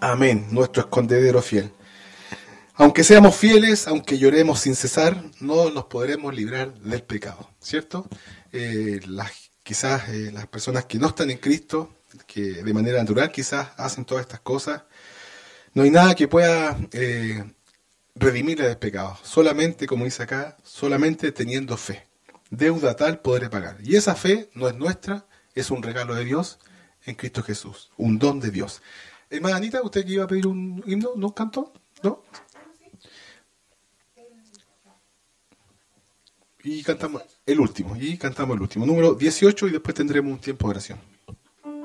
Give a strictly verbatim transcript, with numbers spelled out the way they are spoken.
Amén, nuestro escondedero fiel. Aunque seamos fieles, aunque lloremos sin cesar, no nos podremos librar del pecado, ¿cierto? Eh, las, quizás eh, las personas que no están en Cristo, que de manera natural quizás hacen todas estas cosas, no hay nada que pueda eh, redimirle del pecado. Solamente, como dice acá, solamente teniendo fe. Deuda tal podré pagar. Y esa fe no es nuestra, es un regalo de Dios en Cristo Jesús, un don de Dios. Hermana Anita, ¿usted que iba a pedir un himno? ¿No un canto? ¿No? Y cantamos el último, y cantamos el último, número dieciocho, y después tendremos un tiempo de oración.